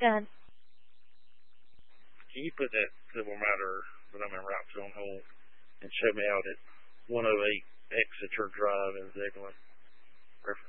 Go ahead. Can you put that civil matter that I'm in route to on hold and show me out at 108 Exeter Drive in Zebulon?